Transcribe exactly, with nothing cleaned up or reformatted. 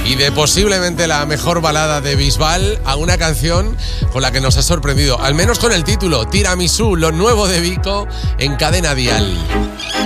y de posiblemente la mejor balada de Bisbal a una canción con la que nos ha sorprendido, al menos con el título, Tiramisú, lo nuevo de Vico en Cadena Dial.